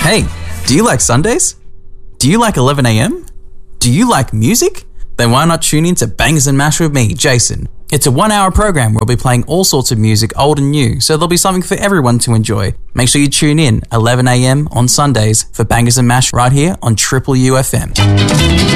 Hey, do you like Sundays? Do you like 11 a.m? Do you like music? Then why not tune in to Bangers and Mash with me, Jason? It's a 1-hour program where we'll be playing all sorts of music, old and new, so there'll be something for everyone to enjoy. Make sure you tune in 11 a.m. on Sundays for Bangers and Mash right here on Triple UFM.